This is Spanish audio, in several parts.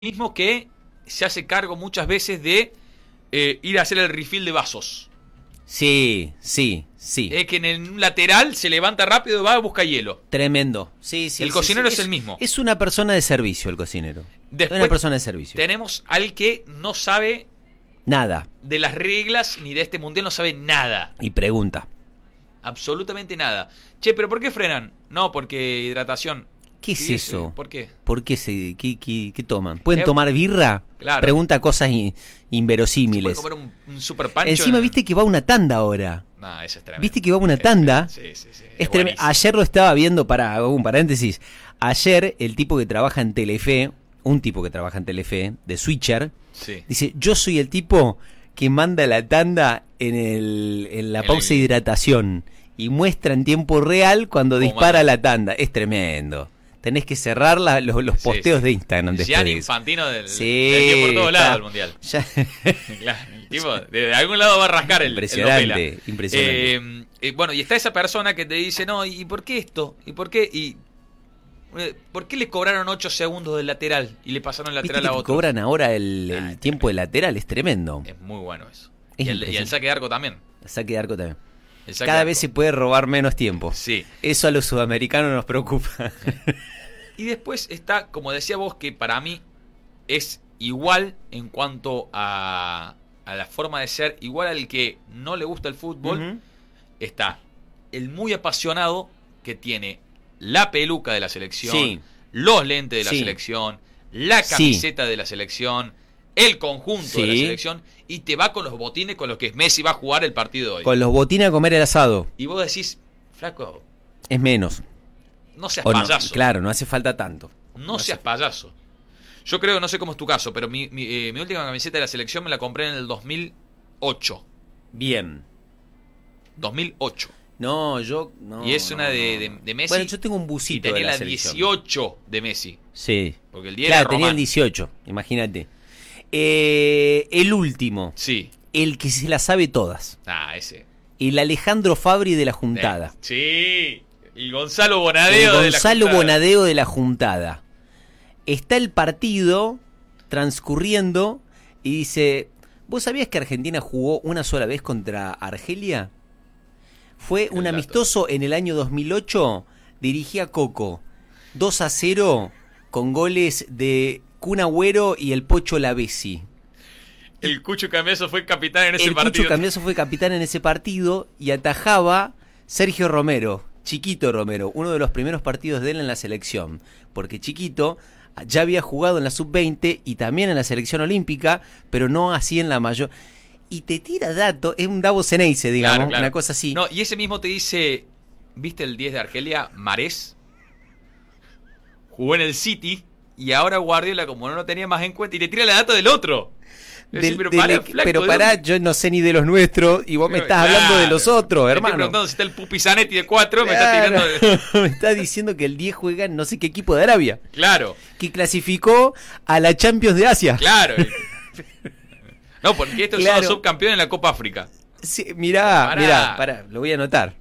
mismo que se hace cargo muchas veces de ir a hacer el refill de vasos. Sí. Es que en un lateral se levanta rápido y va a buscar hielo. Tremendo. Sí. El cocinero es el mismo. Es una persona de servicio el cocinero. Después es una persona de servicio. Tenemos al que no sabe Nada. de las reglas ni de este mundial, no sabe nada. Y pregunta. Absolutamente nada. Che, ¿pero por qué frenan? No, porque hidratación. ¿Qué es eso? ¿Por qué? ¿Por qué qué toman? ¿Pueden ¿Qué? tomar birra? Claro. Pregunta cosas ¿Se inverosímiles. puede comer un super pancho? Encima viste que va una tanda ahora. No, eso es tremendo. Viste que va una tanda. Sí. Es tremendo. Ayer lo estaba viendo, para un paréntesis. Ayer el tipo que trabaja en Telefe, de Switcher, Sí. dice, yo soy el tipo que manda la tanda en la pausa de hidratación y muestra en tiempo real cuando dispara manda. la tanda. Es tremendo. Tenés que cerrar los posteos de Instagram después Gianni de eso. Infantino del Sí, por todos está. lados del mundial. Ya. Claro, el tipo de algún lado va a rascar el Impresionante, Lopela. impresionante. Bueno, y está esa persona que te dice, no, ¿y por qué esto? ¿Y por qué? ¿Por qué le cobraron 8 segundos del lateral y le pasaron el ¿Viste lateral que a te otro? cobran ahora el tiempo de lateral? Es tremendo. Es muy bueno eso. Es Y el impresionante. saque de arco también. Saque de arco también. El saque Cada de vez se arco. puede robar menos tiempo. Sí. Eso a los sudamericanos nos preocupa. Y después está, como decía vos, que para mí es igual en cuanto a la forma de ser, igual al que no le gusta el fútbol. Ujú. Está el muy apasionado que tiene la peluca de la selección, Sí. los lentes de la Sí. selección, la camiseta de la selección, el conjunto de la Sí. selección, y te va con los botines con los que Messi va a jugar el partido de hoy. Con los botines a comer el asado. Y vos decís, flaco, Es menos. no seas O no, payaso. claro, no hace falta tanto. No seas payaso. Yo creo, no sé cómo es tu caso, pero mi última camiseta de la selección me la compré en el 2008. Bien. 2008. No, yo... No, Y es no, una de no. Messi. Bueno, yo tengo un Y busito de tenía la la selección. 18 de Messi. Sí. Porque el 10 Claro, era tenía el Román. 18, imagínate. El último. Sí. El que se la sabe todas. Ah, ese. El Alejandro Fabri de la Juntada. Sí. Y Gonzalo El Bonadeo de la Gonzalo Juntada. Bonadeo de la Juntada. Está el partido transcurriendo y dice, ¿vos sabías que Argentina jugó una sola vez contra Argelia? Fue un dato. amistoso en el año 2008, dirigía Coco, 2-0 con goles de Kun Agüero y el Pocho Lavesi. El Cucho Cambiaso fue capitán en ese El partido. Cucho Cambiaso fue capitán en ese partido y atajaba Sergio Romero, Chiquito Romero, uno de los primeros partidos de él en la selección, porque Chiquito ya había jugado en la sub-20 y también en la selección olímpica, pero no así en la mayor. Y te tira datos, es un Davos Ceneice, digamos, Claro, claro. una cosa así. No, y ese mismo te dice, ¿viste el 10 de Argelia? Marés. Jugó en el City y ahora Guardiola, como no lo tenía más en cuenta, y le tira la data del otro. Es decir, Pero pará, yo no sé ni de los nuestros y vos me estás hablando de los otros, Me estoy hermano. preguntando si está el Pupi Zanetti de 4, me está Claro. tirando... Me está diciendo que el 10 juega en no sé qué equipo de Arabia, Claro, que clasificó a la Champions de Asia. claro. No, porque estos son Claro. los subcampeones en la Copa África. Sí, mirá, Pará. pará, lo voy a anotar.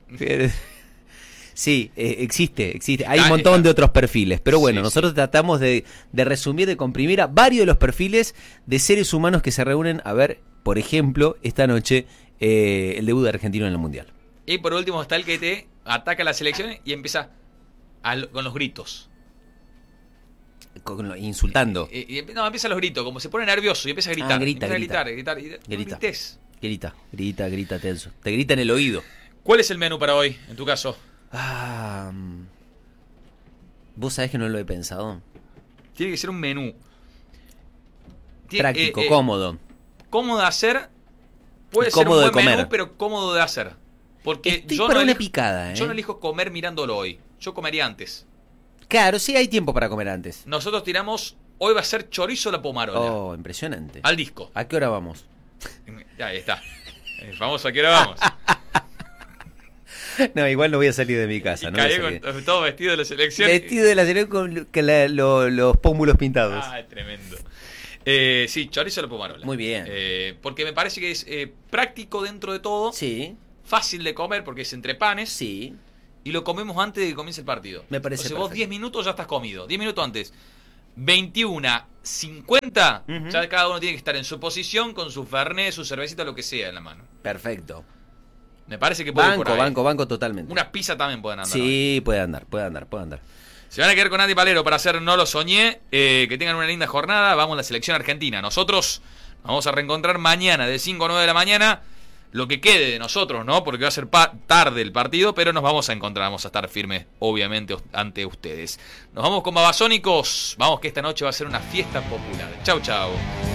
Sí, existe. Hay un Está. montón de otros perfiles, pero bueno, Sí, nosotros tratamos de resumir, de comprimir a varios de los perfiles de seres humanos que se reúnen a ver, por ejemplo, esta noche el debut de Argentina en el Mundial. Y por último está el que te ataca a la selección y empieza con los gritos. Insultando. No, empieza los gritos, como se pone nervioso y empieza a gritar. Grita. Empieza a gritar. No grites. Grita, Telso. Te grita en el oído. ¿Cuál es el menú para hoy, en tu caso? Vos sabés que no lo he pensado. Tiene que ser un menú. Práctico, cómodo. Cómodo de hacer. Puede Y ser un cómodo buen de comer. menú, pero cómodo de hacer. Porque Estoy yo para no una elijo, picada, ¿eh? yo no elijo comer mirándolo hoy. Yo comería antes. Claro, sí hay tiempo para comer antes. Nosotros tiramos, hoy va a ser chorizo a la pomarola. Oh, impresionante. Al disco. ¿A qué hora vamos? Ahí está. Vamos, ¿a qué hora vamos? No, igual no voy a salir de mi casa. Y No voy a caí salir. con todo vestido de la selección. Vestido de la selección con los pómulos pintados. Ah, tremendo. Sí, chorizo a la pomarola. Muy bien. Porque me parece que es práctico dentro de todo. Sí, Fácil de comer porque es entre panes. sí. Y lo comemos antes de que comience el partido. Me parece Entonces vos perfecto. 10 minutos ya estás comido. 10 minutos antes. 21:50, Ujú. ya cada uno tiene que estar en su posición con su fernet, su cervecita, lo que sea en la mano. Perfecto. Me parece que puede ir por ahí. Banco totalmente. Unas pizzas también pueden andar. Sí, puede andar. Se van a quedar con Andy Palero para hacer No Lo Soñé. Que tengan una linda jornada. Vamos a la selección argentina. Nosotros nos vamos a reencontrar mañana de 5 a 9 de la mañana. Lo que quede de nosotros, ¿no? Porque va a ser tarde el partido, pero nos vamos a encontrar. Vamos a estar firmes, obviamente, ante ustedes. Nos vamos con Babasónicos. Vamos que esta noche va a ser una fiesta popular. Chau, chau.